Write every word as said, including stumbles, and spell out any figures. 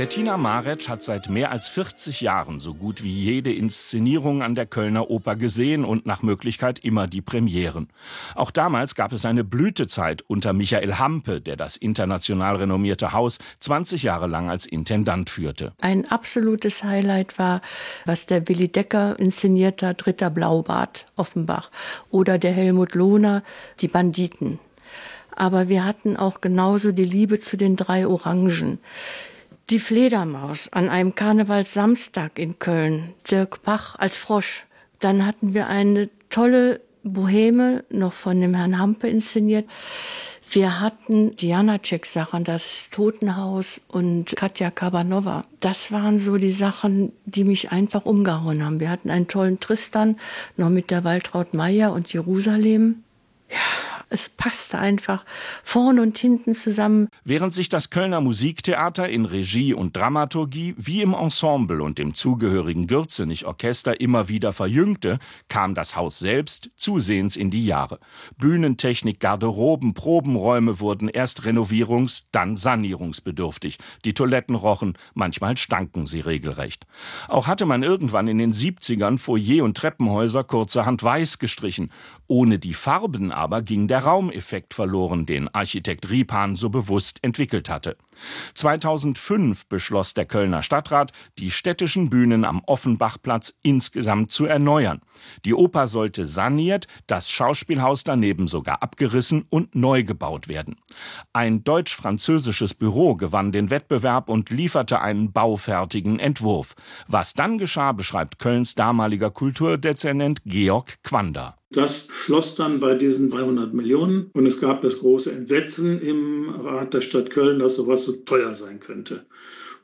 Bettina Maretsch hat seit mehr als vierzig Jahren so gut wie jede Inszenierung an der Kölner Oper gesehen und nach Möglichkeit immer die Premieren. Auch damals gab es eine Blütezeit unter Michael Hampe, der das international renommierte Haus zwanzig Jahre lang als Intendant führte. Ein absolutes Highlight war, was der Willi Decker inszeniert hat, Ritter Blaubart, Offenbach, oder der Helmut Lohner, Die Banditen. Aber wir hatten auch genauso die Liebe zu den drei Orangen. Die Fledermaus an einem Karnevalssamstag in Köln, Dirk Bach als Frosch. Dann hatten wir eine tolle Boheme, noch von dem Herrn Hampe inszeniert. Wir hatten die Janacek-Sachen, das Totenhaus und Katja Kabanova. Das waren so die Sachen, die mich einfach umgehauen haben. Wir hatten einen tollen Tristan, noch mit der Waltraud Meyer und Jerusalem. Ja, es passte einfach vorn und hinten zusammen. Während sich das Kölner Musiktheater in Regie und Dramaturgie wie im Ensemble und dem zugehörigen Gürzenich-Orchester immer wieder verjüngte, kam das Haus selbst zusehends in die Jahre. Bühnentechnik, Garderoben, Probenräume wurden erst renovierungs-, dann sanierungsbedürftig. Die Toiletten rochen, manchmal stanken sie regelrecht. Auch hatte man irgendwann in den siebzigern Foyer und Treppenhäuser kurzerhand weiß gestrichen. Ohne die Farben aber ging der Raumeffekt verloren, den Architekt Riepan so bewusst entwickelt hatte. zweitausendfünf beschloss der Kölner Stadtrat, die städtischen Bühnen am Offenbachplatz insgesamt zu erneuern. Die Oper sollte saniert, das Schauspielhaus daneben sogar abgerissen und neu gebaut werden. Ein deutsch-französisches Büro gewann den Wettbewerb und lieferte einen baufertigen Entwurf. Was dann geschah, beschreibt Kölns damaliger Kulturdezernent Georg Quander. Das schloss dann bei diesen dreihundert Millionen und es gab das große Entsetzen im Rat der Stadt Köln, dass sowas so teuer sein könnte.